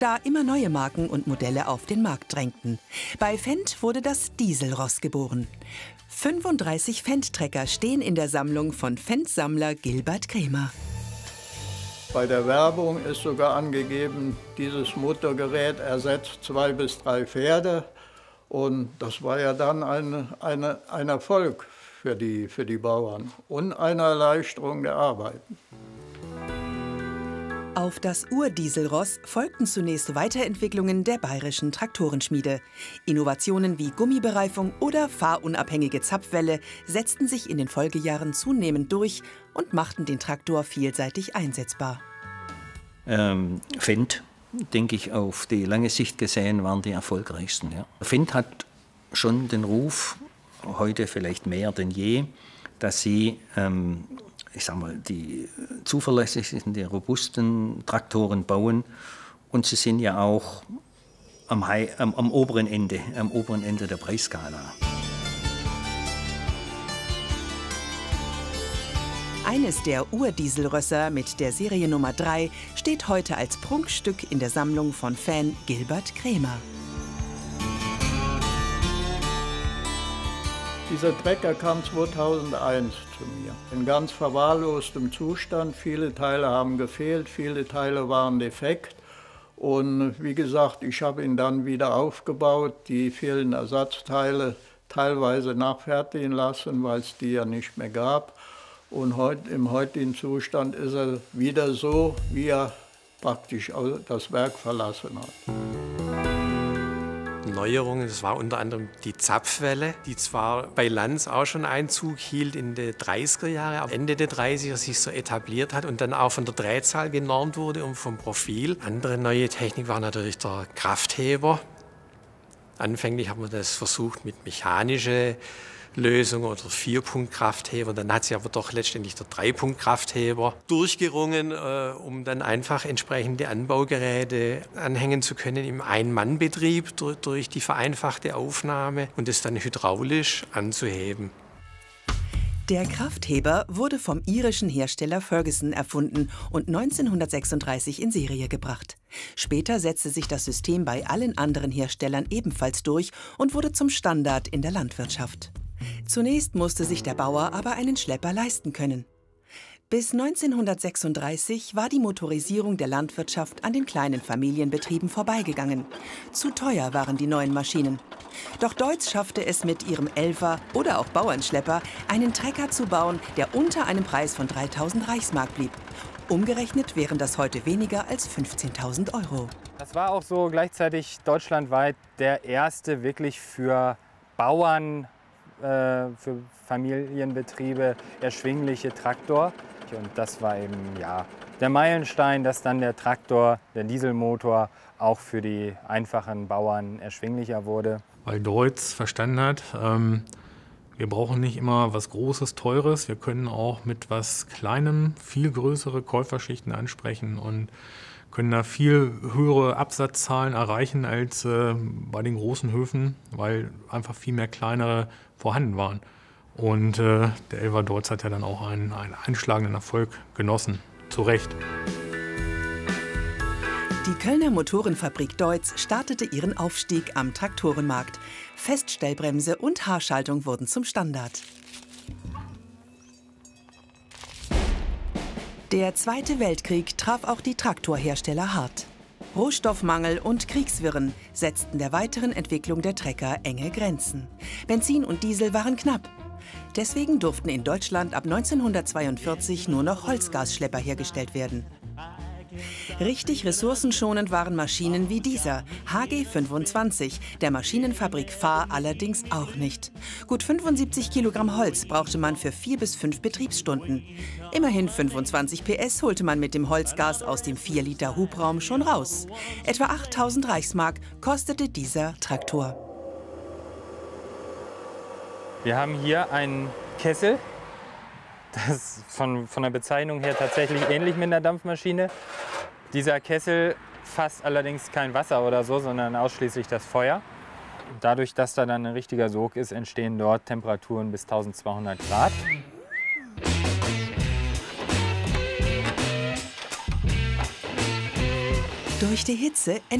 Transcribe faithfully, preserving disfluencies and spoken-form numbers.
da immer neue Marken und Modelle auf den Markt drängten. Bei Fendt wurde das Dieselross geboren. fünfunddreißig Fendt-Trecker stehen in der Sammlung von Fendt-Sammler Gilbert Kremer. Bei der Werbung ist sogar angegeben, dieses Motorgerät ersetzt zwei bis drei Pferde. Und das war ja dann ein, eine, ein Erfolg für die, für die Bauern und eine Erleichterung der Arbeiten. Auf das Urdieselross folgten zunächst Weiterentwicklungen der bayerischen Traktorenschmiede. Innovationen wie Gummibereifung oder fahrunabhängige Zapfwelle setzten sich in den Folgejahren zunehmend durch und machten den Traktor vielseitig einsetzbar. Ähm, Fendt, denke ich, auf die lange Sicht gesehen, waren die erfolgreichsten. Ja. Fendt hat schon den Ruf, heute vielleicht mehr denn je, dass sie ähm, ich sag mal, die zuverlässigen, die robusten Traktoren bauen. Und sie sind ja auch am, High, am, am, oberen Ende, am oberen Ende der Preisskala. Eines der Urdieselrösser mit der Seriennummer drei steht heute als Prunkstück in der Sammlung von Fan Gilbert Kremer. Dieser Trecker kam zweitausendeins zu mir. In ganz verwahrlostem Zustand. Viele Teile haben gefehlt, viele Teile waren defekt. Und wie gesagt, ich habe ihn dann wieder aufgebaut, die fehlenden Ersatzteile teilweise nachfertigen lassen, weil es die ja nicht mehr gab. Und heut, im heutigen Zustand ist er wieder so, wie er praktisch das Werk verlassen hat. Neuerungen, das war unter anderem die Zapfwelle, die zwar bei Lanz auch schon Einzug hielt in die dreißiger Jahre, aber Ende der dreißiger sich so etabliert hat und dann auch von der Drehzahl genormt wurde und vom Profil. Andere neue Technik war natürlich der Kraftheber. Anfänglich haben wir das versucht mit mechanischer Lösung oder Vier-Punkt-Kraftheber. Dann hat sich aber doch letztendlich der Drei-Punkt-Kraftheber durchgerungen, äh, um dann einfach entsprechende Anbaugeräte anhängen zu können im Ein-Mann-Betrieb durch, durch die vereinfachte Aufnahme und es dann hydraulisch anzuheben. Der Kraftheber wurde vom irischen Hersteller Ferguson erfunden und neunzehnhundertsechsunddreißig in Serie gebracht. Später setzte sich das System bei allen anderen Herstellern ebenfalls durch und wurde zum Standard in der Landwirtschaft. Zunächst musste sich der Bauer aber einen Schlepper leisten können. Bis neunzehnhundertsechsunddreißig war die Motorisierung der Landwirtschaft an den kleinen Familienbetrieben vorbeigegangen. Zu teuer waren die neuen Maschinen. Doch Deutz schaffte es mit ihrem Elfer oder auch Bauernschlepper, einen Trecker zu bauen, der unter einem Preis von dreitausend Reichsmark blieb. Umgerechnet wären das heute weniger als fünfzehntausend Euro. Das war auch so gleichzeitig deutschlandweit der erste wirklich für Bauern, äh, für Familienbetriebe erschwingliche Traktor. Und das war eben ja, der Meilenstein, dass dann der Traktor, der Dieselmotor, auch für die einfachen Bauern erschwinglicher wurde. Weil Deutz verstanden hat, ähm, wir brauchen nicht immer was Großes, Teures. Wir können auch mit was Kleinem viel größere Käuferschichten ansprechen und können da viel höhere Absatzzahlen erreichen als äh, bei den großen Höfen, weil einfach viel mehr kleinere vorhanden waren. Und äh, der Elfer Deutz hat ja dann auch einen, einen einschlagenden Erfolg genossen, zu Recht. Die Kölner Motorenfabrik Deutz startete ihren Aufstieg am Traktorenmarkt. Feststellbremse und Haarschaltung wurden zum Standard. Der Zweite Weltkrieg traf auch die Traktorhersteller hart. Rohstoffmangel und Kriegswirren setzten der weiteren Entwicklung der Trecker enge Grenzen. Benzin und Diesel waren knapp. Deswegen durften in Deutschland ab neunzehnhundertzweiundvierzig nur noch Holzgasschlepper hergestellt werden. Richtig ressourcenschonend waren Maschinen wie dieser, H G fünfundzwanzig, der Maschinenfabrik Fahr allerdings auch nicht. Gut fünfundsiebzig Kilogramm Holz brauchte man für vier bis fünf Betriebsstunden. Immerhin fünfundzwanzig P S holte man mit dem Holzgas aus dem vier Liter Hubraum schon raus. Etwa achttausend Reichsmark kostete dieser Traktor. Wir haben hier einen Kessel. Das ist von, von der Bezeichnung her tatsächlich ähnlich mit einer Dampfmaschine. Dieser Kessel fasst allerdings kein Wasser oder so, sondern ausschließlich das Feuer. Dadurch, dass da dann ein richtiger Sog ist, entstehen dort Temperaturen bis eintausendzweihundert Grad. Durch die Hitze